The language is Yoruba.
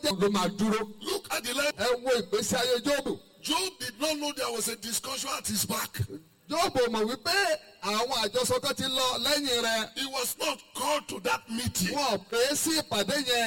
jẹ́ ló máa dúró. Look at the life. Ẹ wo ìgbésí ayé Jóòbù. Job did not know there was a discussion at his back. Jóòbù mọ̀ wípé àwọn àjọsọ kan ti lọ lẹ́yìn rẹ̀. He was not called to that meeting. Wọ́n pè é sí ìpàdé yẹn.